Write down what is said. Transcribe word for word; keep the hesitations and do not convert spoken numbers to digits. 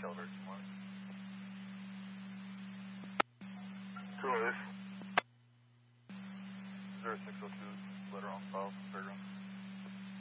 calibration one. Two O's. zero six oh two, letter on file from Fairground.